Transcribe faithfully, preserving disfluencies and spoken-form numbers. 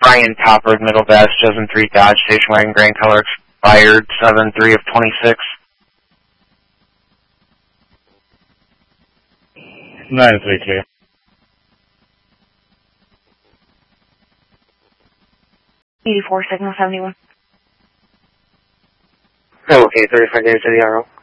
Ryan Topper, Middle Bass, Dozen three Dodge, Station Wagon, Grand Color, expired seven three of twenty-six. nine three clear. eighty-four, signal seventy-one. Okay, thirty-five days to the R O.